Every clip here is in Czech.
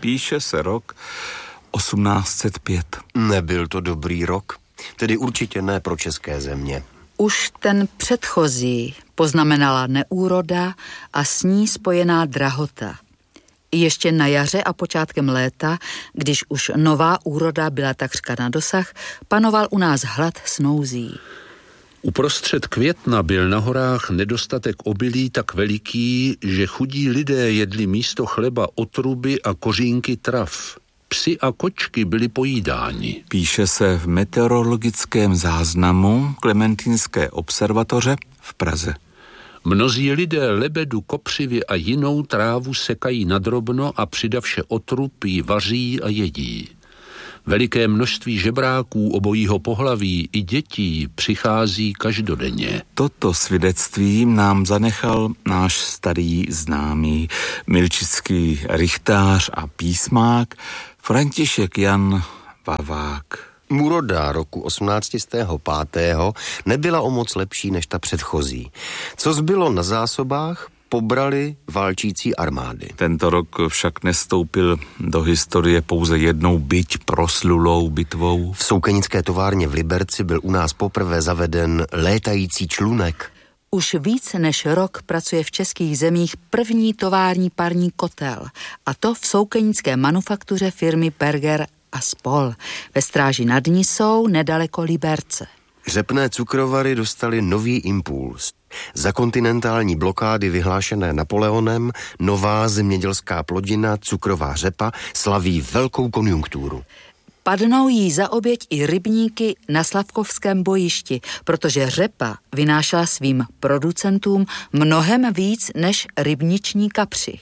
Píše se rok 1805. Nebyl to dobrý rok, tedy určitě ne pro české země. Už ten předchozí poznamenala neúroda a s ní spojená drahota. Ještě na jaře a počátkem léta, když už nová úroda byla takřka na dosah, panoval u nás hlad s nouzí. Uprostřed května byl na horách nedostatek obilí tak veliký, že chudí lidé jedli místo chleba otruby a kořínky trav. Psi a kočky byli pojídáni. Píše se v meteorologickém záznamu Klementínské observatoře v Praze. Mnozí lidé lebedu, kopřivy a jinou trávu sekají nadrobno a přidavše otrub ji vaří a jedí. Veliké množství žebráků obojího pohlaví i dětí přichází každodenně. Toto svědectví nám zanechal náš starý známý milčický rychtář a písmák František Jan Vavák. Úroda roku 1805. nebyla o moc lepší než ta předchozí. Co zbylo na zásobách, pobrali válčící armády. Tento rok však nestoupil do historie pouze jednou byť proslulou bitvou. V soukenické továrně v Liberci byl u nás poprvé zaveden létající člunek. Už víc než rok pracuje v českých zemích první tovární parní kotel, a to v soukenické manufaktuře firmy Berger a spol. Ve Stráži nad Nisou nedaleko Liberce. Řepné cukrovary dostaly nový impuls. Za kontinentální blokády vyhlášené Napoleonem nová zemědělská plodina, cukrová řepa, slaví velkou konjunkturu. Padnou jí za oběť i rybníky na Slavkovském bojišti, protože řepa vynášela svým producentům mnohem víc než rybniční kapři.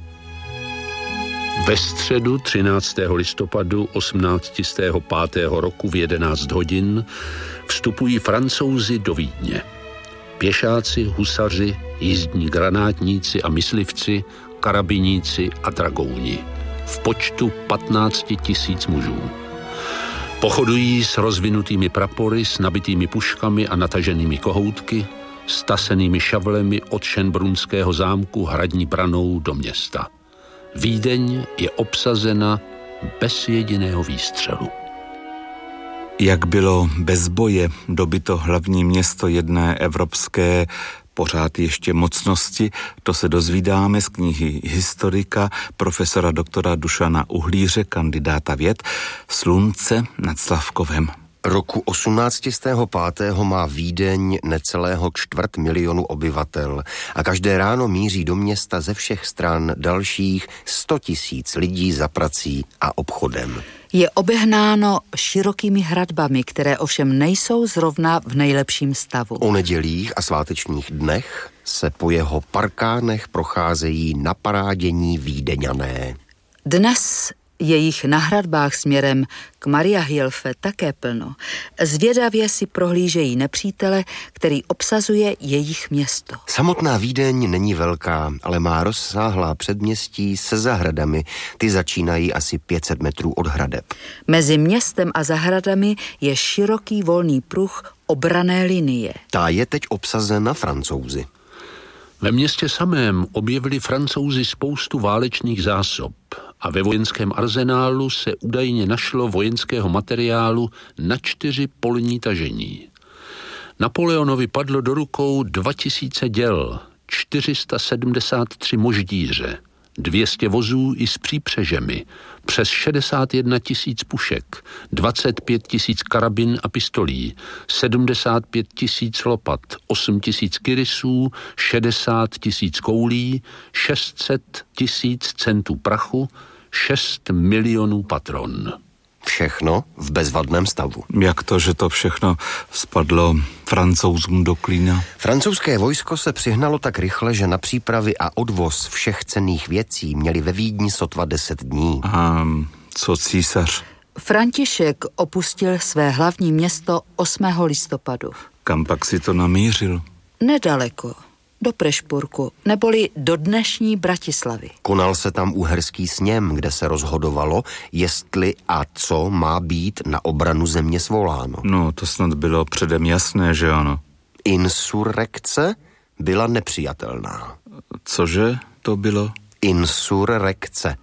Ve středu 13. listopadu 1805. roku v 11 hodin vstupují Francouzi do Vídně. Pěšáci, husaři, jízdní granátníci a myslivci, karabiníci a dragouni. V počtu 15 000 mužů. Pochodují s rozvinutými prapory, s nabitými puškami a nataženými kohoutky, s tasenými šavlemi od Šenbrunského zámku hradní branou do města. Vídeň je obsazena bez jediného výstřelu. Jak bylo bez boje dobyto hlavní město jedné evropské pořád ještě mocnosti, to se dozvídáme z knihy historika profesora doktora Dušana Uhlíře, kandidáta věd, Slunce nad Slavkovem. Roku 1805. má Vídeň necelého 250 000 obyvatel a každé ráno míří do města ze všech stran dalších 100 000 lidí za prací a obchodem. Je obehnáno širokými hradbami, které ovšem nejsou zrovna v nejlepším stavu. O nedělích a svátečních dnech se po jeho parkánech procházejí naparádění Vídeňané. Dnes je jich na hradbách směrem k Mariahilfe také plno. Zvědavě si prohlížejí nepřítele, který obsazuje jejich město. Samotná Vídeň není velká, ale má rozsáhlá předměstí se zahradami. Ty začínají asi 500 metrů od hradeb. Mezi městem a zahradami je široký volný pruh obranné linie. Ta je teď obsazena Francouzi. Ve městě samém objevili Francouzi spoustu válečných zásob a ve vojenském arzenálu se údajně našlo vojenského materiálu na 4 polní tažení. Napoleonovi padlo do rukou 2000 děl, 473 moždíře, 200 vozů i s přípřežemi, přes 61 000 pušek, 25 000 karabin a pistolí, 75 000 lopat, 8 000 kyrysů, 60 000 koulí, 600 000 centů prachu, 6 milionů patron. Všechno v bezvadném stavu. Jak to, že to všechno spadlo Francouzům do klína? Francouzské vojsko se přihnalo tak rychle, že na přípravy a odvoz všech cenných věcí měli ve Vídni sotva 10 dní. A co císař? František opustil své hlavní město 8. listopadu. Kam pak si to namířil? Nedaleko, do Prešpurku, neboli do dnešní Bratislavy. Konal se tam uherský sněm, kde se rozhodovalo, jestli a co má být na obranu země svoláno. No, to snad bylo předem jasné, že ano. Insurrekce byla nepřijatelná. Cože to bylo? Insurrekce.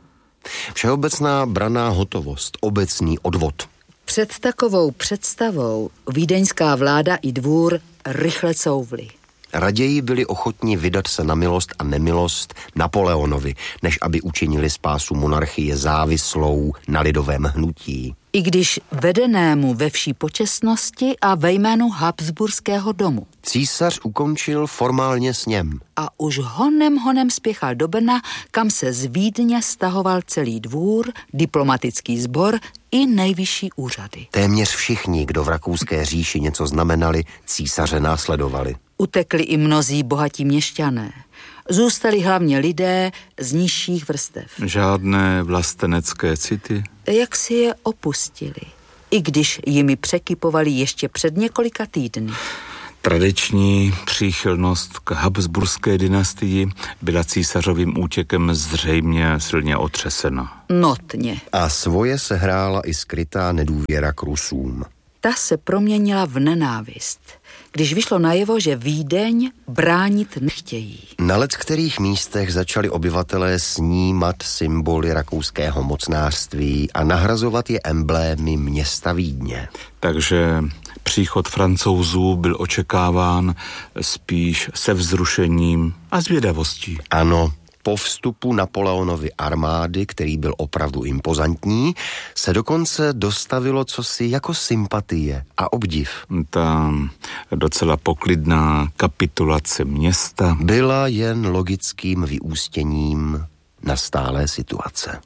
Všeobecná branná hotovost, obecný odvod. Před takovou představou vídeňská vláda i dvůr rychle couvli. Raději byli ochotni vydat se na milost a nemilost Napoleonovi, než aby učinili spásu monarchie závislou na lidovém hnutí. I když vedenému ve vší počestnosti a ve jménu Habsburského domu. Císař ukončil formálně sněm. A už honem spěchal do Brna, kam se z Vídně stahoval celý dvůr, diplomatický sbor i nejvyšší úřady. Téměř všichni, kdo v rakouské říši něco znamenali, císaře následovali. Utekli i mnozí bohatí měšťané. Zůstali hlavně lidé z nižších vrstev. Žádné vlastenecké city? Jak si je opustili, i když jimi překypovali ještě před několika týdny. Tradiční příchylnost k habsburské dynastii byla císařovým útěkem zřejmě silně otřesena. Notně. A svoje se hrála i skrytá nedůvěra k Rusům. Ta se proměnila v nenávist, když vyšlo najevo, že Vídeň bránit nechtějí. Na leckterých místech začali obyvatelé snímat symboly rakouského mocnářství a nahrazovat je emblémy města Vídně. Takže příchod Francouzů byl očekáván spíš se vzrušením a zvědavostí. Ano, po vstupu Napoleonovy armády, který byl opravdu impozantní, se dokonce dostavilo cosi jako sympatie a obdiv. Ta docela poklidná kapitulace města byla jen logickým vyústěním nastálé situace.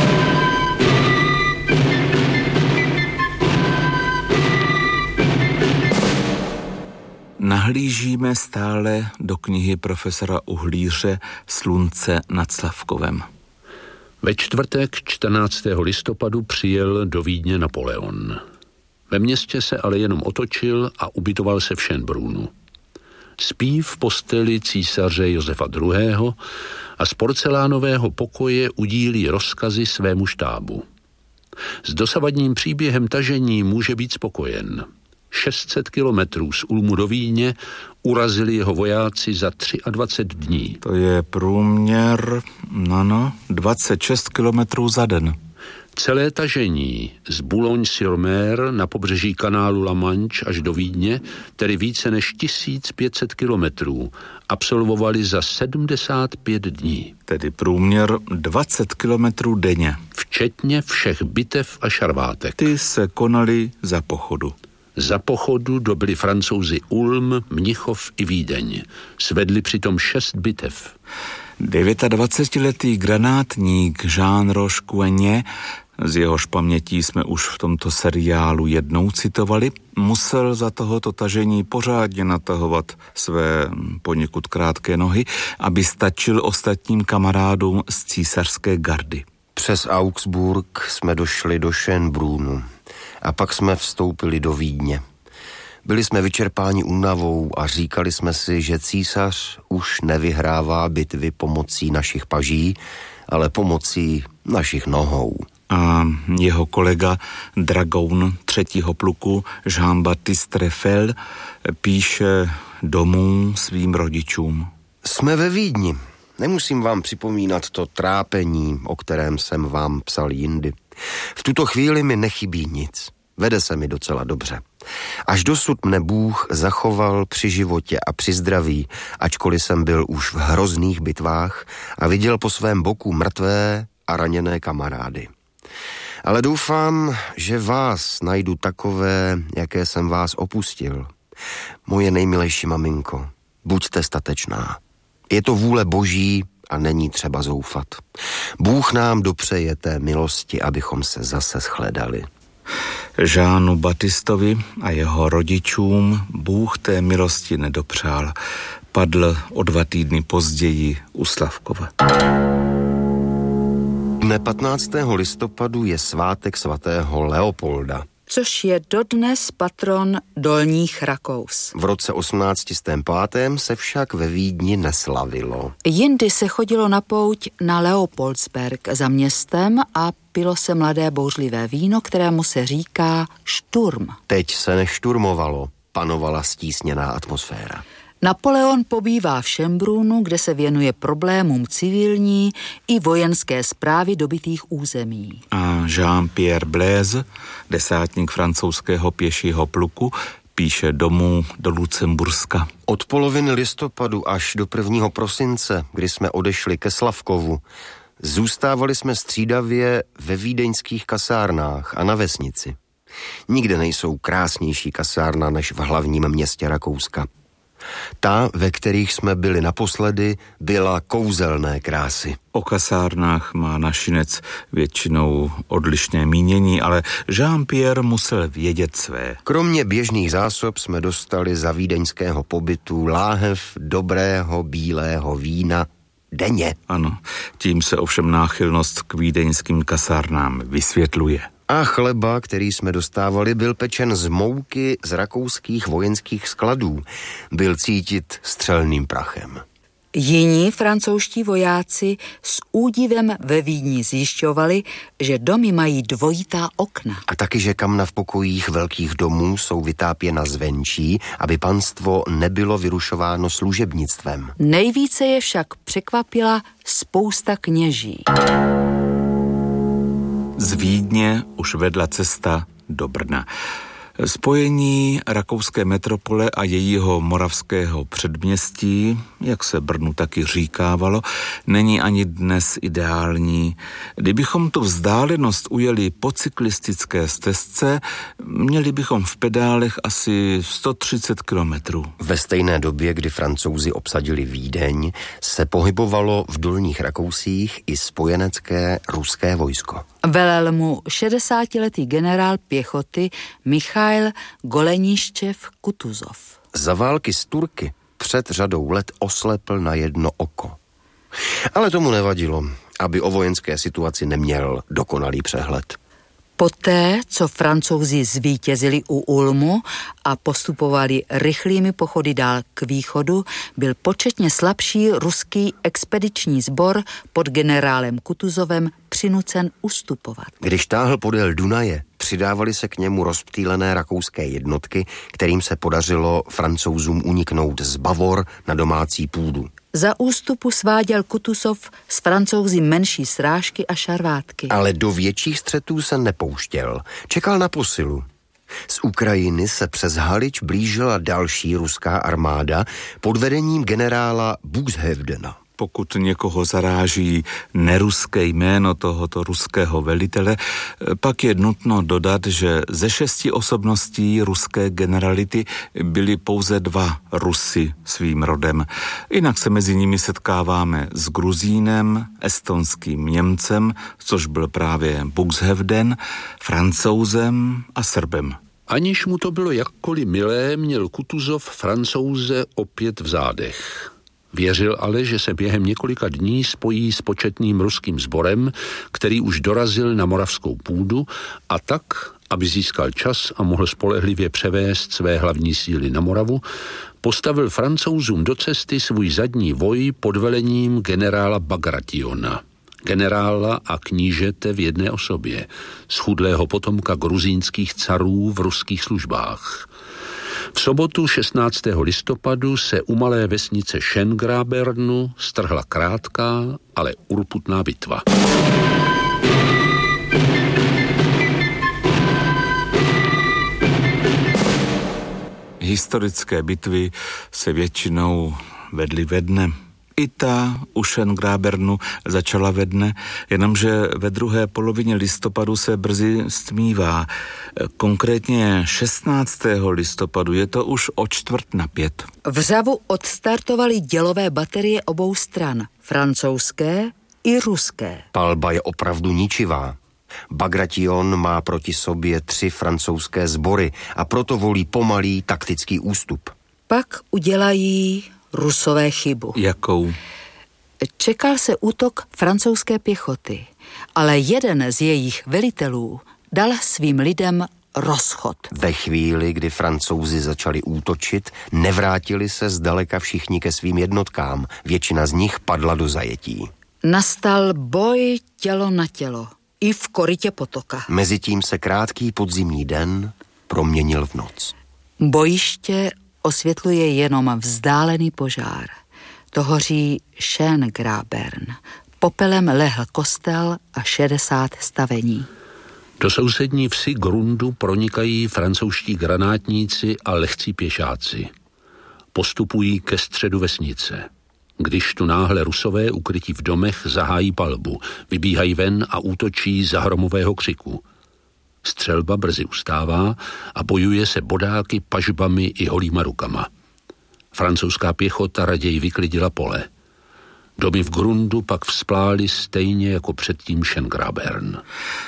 Nahlížíme stále do knihy profesora Uhlíře Slunce nad Slavkovem. Ve čtvrtek 14. listopadu přijel do Vídně Napoleon. Ve městě se ale jenom otočil a ubytoval se v Schönbrunnu. Spí v posteli císaře Josefa II. A z porcelánového pokoje udílí rozkazy svému štábu. S dosavadním příběhem tažení může být spokojen. 600 kilometrů z Ulmu do Vídně urazili jeho vojáci za 23 dní. To je průměr, 26 kilometrů za den. Celé tažení z Boulogne-sur-Mer na pobřeží kanálu La Manche až do Vídně, tedy více než 1500 kilometrů, absolvovali za 75 dní. Tedy průměr 20 kilometrů denně. Včetně všech bitev a šarvátek. Ty se konaly za pochodu. Za pochodu dobyli Francouzi Ulm, Mnichov i Vídeň. Svedli přitom 6 bitev. 29letý granátník Jean Roche-Coignet, z jehož pamětí jsme už v tomto seriálu jednou citovali, musel za tohoto tažení pořádně natahovat své poněkud krátké nohy, aby stačil ostatním kamarádům z císařské gardy. Přes Augsburg jsme došli do Schönbrunnu a pak jsme vstoupili do Vídně. Byli jsme vyčerpáni únavou a říkali jsme si, že císař už nevyhrává bitvy pomocí našich paží, ale pomocí našich nohou. A jeho kolega dragoun 3. pluku Jean-Baptiste Reffel píše domů svým rodičům. Jsme ve Vídni. Nemusím vám připomínat to trápení, o kterém jsem vám psal jindy. V tuto chvíli mi nechybí nic. Vede se mi docela dobře. Až dosud mne Bůh zachoval při životě a při zdraví, ačkoliv jsem byl už v hrozných bitvách a viděl po svém boku mrtvé a raněné kamarády. Ale doufám, že vás najdu takové, jaké jsem vás opustil. Moje nejmilejší maminko, buďte statečná. Je to vůle Boží a není třeba zoufat. Bůh nám dopřeje té milosti, abychom se zase shledali. Jeanu Baptistovi a jeho rodičům Bůh té milosti nedopřál. Padl o 2 týdny později u Slavkova. Dne 15. listopadu je svátek svatého Leopolda, což je dodnes patron Dolních Rakous. V roce 1805. se však ve Vídni neslavilo. Jindy se chodilo na pouť na Leopoldsberg za městem a pilo se mladé bouřlivé víno, kterému se říká šturm. Teď se nešturmovalo, panovala stísněná atmosféra. Napoleon pobývá v Schönbrunnu, kde se věnuje problémům civilní i vojenské správy dobytých území. A Jean-Pierre Blaise, desátník francouzského pěšího pluku, píše domů do Lucemburska. Od poloviny listopadu až do 1. prosince, kdy jsme odešli ke Slavkovu, zůstávali jsme střídavě ve vídeňských kasárnách a na vesnici. Nikde nejsou krásnější kasárna než v hlavním městě Rakouska. Ta, ve kterých jsme byli naposledy, byla kouzelné krásy. O kasárnách má našinec většinou odlišné mínění, ale Jean-Pierre musel vědět své. Kromě běžných zásob jsme dostali za vídeňského pobytu láhev dobrého bílého vína denně. Ano, tím se ovšem náchylnost k vídeňským kasárnám vysvětluje. A chleba, který jsme dostávali, byl pečen z mouky z rakouských vojenských skladů. Byl cítit střelným prachem. Jiní francouzští vojáci s údivem ve Vídni zjišťovali, že domy mají dvojitá okna. A taky, že kamna v pokojích velkých domů jsou vytápěna zvenčí, aby panstvo nebylo vyrušováno služebnictvem. Nejvíce je však překvapila spousta kněží. Z Vídně už vedla cesta do Brna. Spojení rakouské metropole a jejího moravského předměstí, jak se Brnu taky říkávalo, není ani dnes ideální. Kdybychom tu vzdálenost ujeli po cyklistické stezce, měli bychom v pedálech asi 130 kilometrů. Ve stejné době, kdy Francouzi obsadili Vídeň, se pohybovalo v Dolních Rakousích i spojenecké ruské vojsko. Velel mu 60letý generál pěchoty Michail Goleniščev-Kutuzov. Za války s Turky před řadou let oslepl na jedno oko. Ale tomu nevadilo, aby o vojenské situaci neměl dokonalý přehled. Poté, co Francouzi zvítězili u Ulmu a postupovali rychlými pochody dál k východu, byl početně slabší ruský expediční sbor pod generálem Kutuzovem přinucen ustupovat. Když táhl podél Dunaje, přidávali se k němu rozptýlené rakouské jednotky, kterým se podařilo Francouzům uniknout z Bavor na domácí půdu. Za ústupu sváděl Kutuzov s Francouzi menší srážky a šarvátky. Ale do větších střetů se nepouštěl. Čekal na posilu. Z Ukrajiny se přes Halič blížila další ruská armáda pod vedením generála Buxhevdena. Pokud někoho zaráží neruské jméno tohoto ruského velitele, pak je nutno dodat, že ze 6 osobností ruské generality byli pouze 2 Rusy svým rodem. Jinak se mezi nimi setkáváme s Gruzínem, estonským Němcem, což byl právě Buxhevden, Francouzem a Srbem. Aniž mu to bylo jakkoliv milé, měl Kutuzov Francouze opět v zádech. Věřil ale, že se během několika dní spojí s početným ruským sborem, který už dorazil na moravskou půdu, a tak, aby získal čas a mohl spolehlivě převést své hlavní síly na Moravu, postavil Francouzům do cesty svůj zadní voj pod velením generála Bagrationa. Generála a knížete v jedné osobě, schudlého potomka gruzínských carů v ruských službách. V sobotu 16. listopadu se u malé vesnice Schöngrabernu strhla krátká, ale urputná bitva. Historické bitvy se většinou vedly ve dne. I ta u Schöngrabernu začala ve dne, jenomže ve druhé polovině listopadu se brzy stmívá. Konkrétně 16. listopadu je to už o 4:45. V Řavu odstartovaly dělové baterie obou stran, francouzské i ruské. Palba je opravdu ničivá. Bagration má proti sobě 3 francouzské sbory a proto volí pomalý taktický ústup. Pak udělají Rusové chybu. Jakou? Čekal se útok francouzské pěchoty, ale jeden z jejich velitelů dal svým lidem rozchod. Ve chvíli, kdy Francouzi začali útočit, nevrátili se zdaleka všichni ke svým jednotkám. Většina z nich padla do zajetí. Nastal boj tělo na tělo, i v korytě potoka. Mezitím se krátký podzimní den proměnil v noc. Bojiště osvětluje jenom vzdálený požár. To hoří Schöngrabern. Popelem lehl kostel a 60 stavení. Do sousední vsi Grundu pronikají francouzští granátníci a lehcí pěšáci. Postupují ke středu vesnice. Když tu náhle Rusové ukrytí v domech zahájí palbu, vybíhají ven a útočí za hromového křiku. Střelba brzy ustává a bojuje se bodáky, pažbami i holýma rukama. Francouzská pěchota raději vyklidila pole. Domy v Grundu pak vzplály stejně jako předtím Schöngrabern.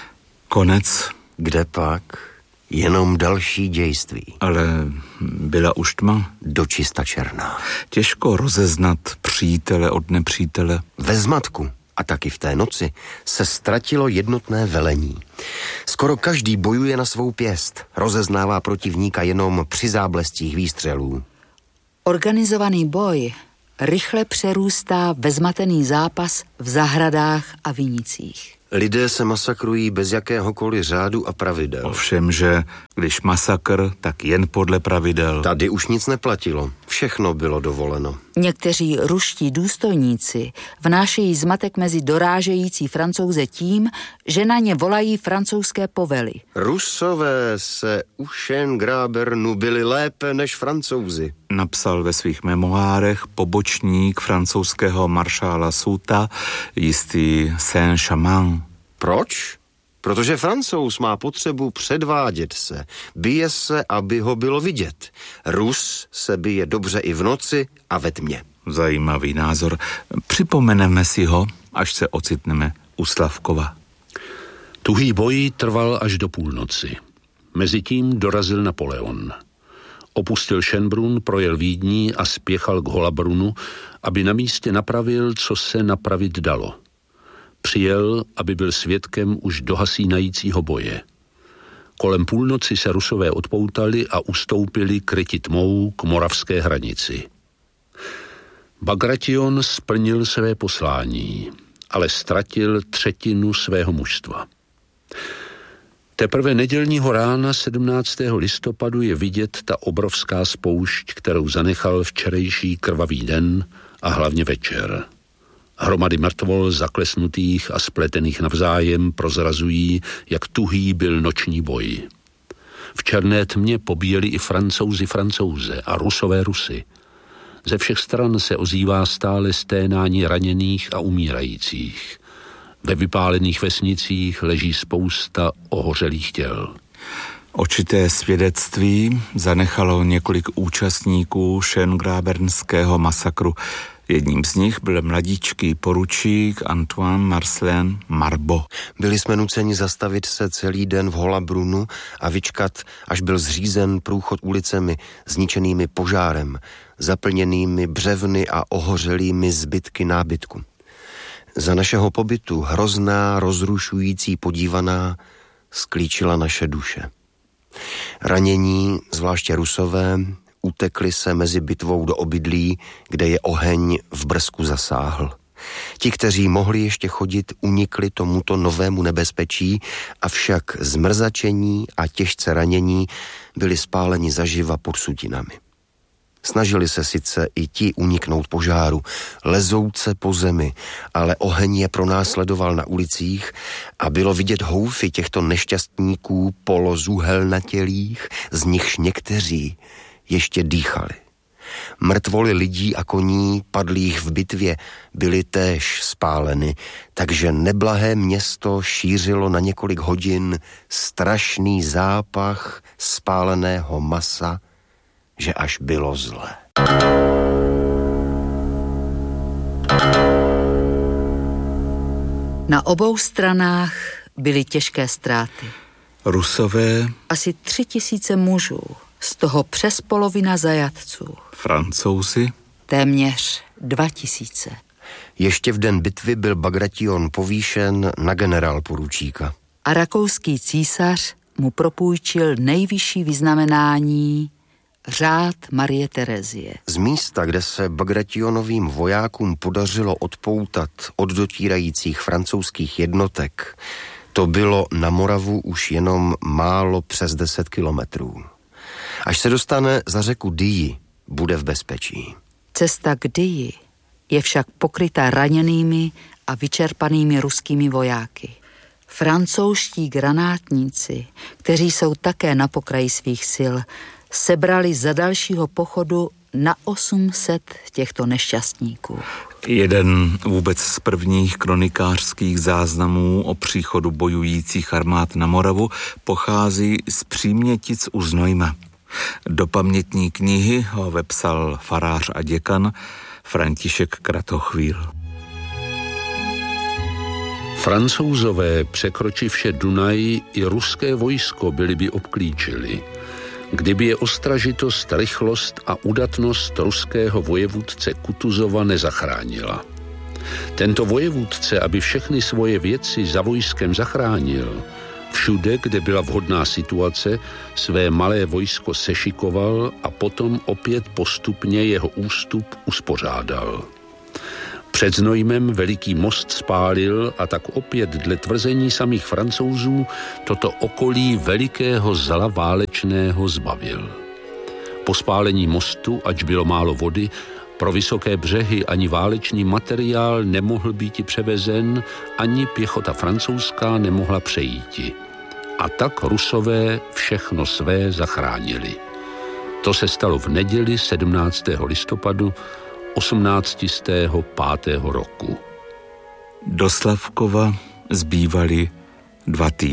Konec. Kde pak? Jenom další dějství. Ale byla už tma. Dočista černá. Těžko rozeznat přítele od nepřítele. Ve zmatku a taky v té noci se ztratilo jednotné velení. Skoro každý bojuje na svou pěst. Rozeznává protivníka jenom při záblestích výstřelů. Organizovaný boj rychle přerůstá ve zmatený zápas v zahradách a vinicích. Lidé se masakrují bez jakéhokoliv řádu a pravidel. Ovšem, že když masakr, tak jen podle pravidel. Tady už nic neplatilo. Všechno bylo dovoleno. Někteří ruští důstojníci vnášejí zmatek mezi dorážející Francouze tím, že na ně volají francouzské povely. Rusové se u Schöngrabernu byli lépe než Francouzi. Napsal ve svých memoárech pobočník francouzského maršála Soulta, jistý Saint-Chamond. Proč? Protože Francouz má potřebu předvádět se. Bije se, aby ho bylo vidět. Rus se bije dobře i v noci a ve tmě. Zajímavý názor. Připomeneme si ho, až se ocitneme u Slavkova. Tuhý boj trval až do půlnoci. Mezitím dorazil Napoleon. Opustil Schönbrunn, projel Vídní a spěchal k Hollabrunnu, aby na místě napravil, co se napravit dalo. Přijel, aby byl svědkem už dohasínajícího boje. Kolem půlnoci se Rusové odpoutali a ustoupili kryti tmou k moravské hranici. Bagration splnil své poslání, ale ztratil třetinu svého mužstva. Teprve nedělního rána 17. listopadu je vidět ta obrovská spoušť, kterou zanechal včerejší krvavý den a hlavně večer. Hromady mrtvol zaklesnutých a spletených navzájem prozrazují, jak tuhý byl noční boj. V černé tmě pobíjeli i Francouzi Francouze a Rusové Rusy. Ze všech stran se ozývá stále sténání raněných a umírajících. Ve vypálených vesnicích leží spousta ohořelých těl. Očité svědectví zanechalo několik účastníků Schöngrabernského masakru. Jedním z nich byl mladíčký poručík Antoine Marcellin Marbeau. Byli jsme nuceni zastavit se celý den v Hollabrunnu a vyčkat, až byl zřízen průchod ulicemi zničenými požárem, zaplněnými břevny a ohořelými zbytky nábytku. Za našeho pobytu hrozná, rozrušující podívaná sklíčila naše duše. Ranění, zvláště Rusové, utekli se mezi bitvou do obydlí, kde je oheň v brzku zasáhl. Ti, kteří mohli ještě chodit, unikli tomuto novému nebezpečí, avšak zmrzačení a těžce ranění byli spáleni zaživa pod sutinami. Snažili se sice i ti uniknout požáru, lezouce po zemi, ale oheň je pronásledoval na ulicích a bylo vidět houfy těchto nešťastníků polozuhelnatělých, z nichž někteří ještě dýchali. Mrtvoly lidí a koní padlých v bitvě byly též spáleny, takže neblahé město šířilo na několik hodin strašný zápach spáleného masa, že až bylo zlé. Na obou stranách byly těžké ztráty. Rusové, asi 3000 mužů, z toho přes polovina zajatců. Francouzi, téměř 2000. Ještě v den bitvy byl Bagration povýšen na generálporučíka. A rakouský císař mu propůjčil nejvyšší vyznamenání Řád Marie Terezie. Z místa, kde se Bagrationovým vojákům podařilo odpoutat od dotírajících francouzských jednotek, to bylo na Moravu už jenom málo přes 10 kilometrů. Až se dostane za řeku Dyji, bude v bezpečí. Cesta k Dyji je však pokryta raněnými a vyčerpanými ruskými vojáky. Francouzští granátníci, kteří jsou také na pokraji svých sil, sebrali za dalšího pochodu na 800 těchto nešťastníků. Jeden vůbec z prvních kronikářských záznamů o příchodu bojujících armád na Moravu pochází z Přímětic u Znojma. Do pamětní knihy ho vepsal farář a děkan František Kratochvíl. Francouzové, překročivše Dunaj, i ruské vojsko byli by obklíčili, kdyby je ostražitost, rychlost a udatnost ruského vojevůdce Kutuzova nezachránila. Tento vojevůdce, aby všechny svoje věci za vojskem zachránil, všude, kde byla vhodná situace, své malé vojsko sešikoval a potom opět postupně jeho ústup uspořádal. Před Znojmem veliký most spálil a tak opět dle tvrzení samých Francouzů toto okolí velikého zla válečného zbavil. Po spálení mostu, ač bylo málo vody, pro vysoké břehy ani válečný materiál nemohl býti převezen, ani pěchota francouzská nemohla přejíti. A tak Rusové všechno své zachránili. To se stalo v neděli 17. listopadu 1805. roku. Do Slavkova zbývaly 2 týdny.